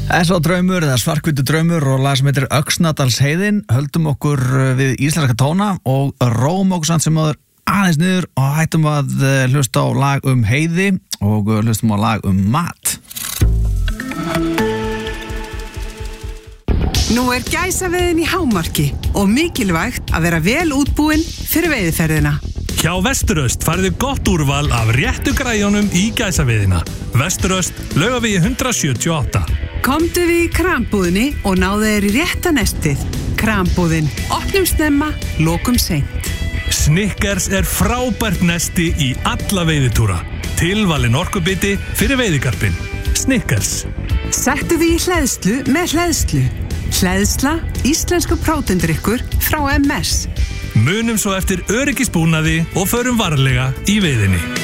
S.A. draumur eða svartkvítur draumur og lag sem heitir Öxnadalsheiðin. Höldum okkur við íslenska tóna og róum okkur samt sem áður aðeins niður og hættum að hlusta á lag heiði og hlustum á lag mat. Nú gæsaveiðin í hámarki og mikilvægt að vera vel útbúin fyrir veiðiferðina. Hjá Vesturöst farðu gott úrval af réttu græjunum í gæsaveiðina. Vesturöst, Laugavegi 178. Komdu við í krambúðinni og náðu þér í rétta nestið. Krambúðin, opnum snemma, lokum seint. Snickers frábært nesti í alla veiðitúra. Tilvalin orkubiti fyrir veiðikarpin. Snickers. Settu því í hleðslu með hleðslu. Hleðsla, íslensku prótendrykkur frá MS. Munum svo eftir öryggisbúnaði og förum varlega í veiðinni.